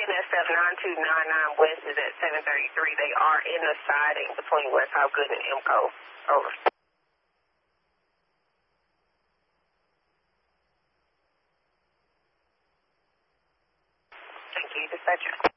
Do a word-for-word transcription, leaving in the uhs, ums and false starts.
N S F nine two nine nine West is at seven thirty-three. They are in the siding between West Hopgood and M C O. Over. Thank you, dispatcher.